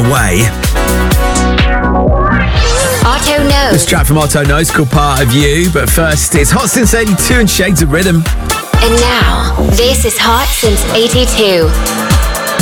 way. Otto Knows. This track from Otto Knows called Part of You. But first, it's Hot Since 82 and Shades of Rhythm. And now, this is Hot Since 82.